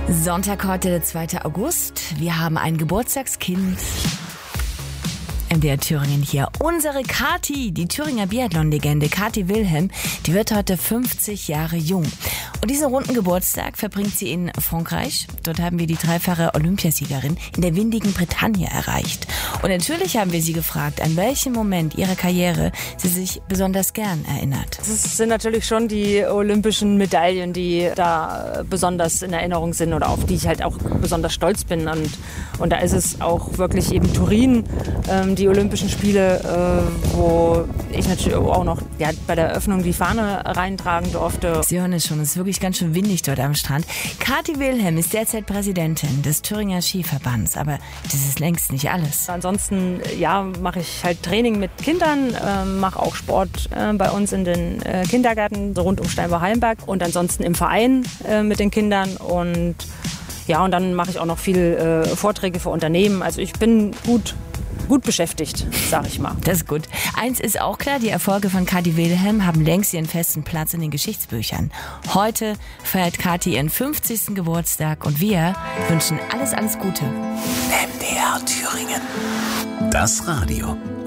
Sonntag heute, der 2. August. Wir haben ein Geburtstagskind. MDR Thüringen hier. Unsere Kathi, die Thüringer Biathlon-Legende Kathi Wilhelm, die wird heute 50 Jahre jung. Und diesen runden Geburtstag verbringt sie in Frankreich. Dort haben wir die dreifache Olympiasiegerin in der windigen Bretagne erreicht. Und natürlich haben wir sie gefragt, an welchem Moment ihrer Karriere sie sich besonders gern erinnert. Es sind natürlich schon die olympischen Medaillen, die da besonders in Erinnerung sind oder auf die ich halt auch besonders stolz bin. Und da ist es auch wirklich eben Turin, die Olympischen Spiele, wo ich natürlich auch noch bei der Eröffnung die Fahne reintragen durfte. Sie hören es schon, es ist wirklich ganz schön windig dort am Strand. Kathi Wilhelm ist derzeit Präsidentin des Thüringer Skiverbands, aber das ist längst nicht alles. Ansonsten mache ich halt Training mit Kindern, mache auch Sport bei uns in den Kindergärten rund um Steinbach-Hallenberg und ansonsten im Verein mit den Kindern und dann mache ich auch noch viel Vorträge für Unternehmen. Also ich bin gut beschäftigt, sag ich mal. Das ist gut. Eins ist auch klar, die Erfolge von Kathi Wilhelm haben längst ihren festen Platz in den Geschichtsbüchern. Heute feiert Kathi ihren 50. Geburtstag und wir wünschen alles Gute. MDR Thüringen. Das Radio.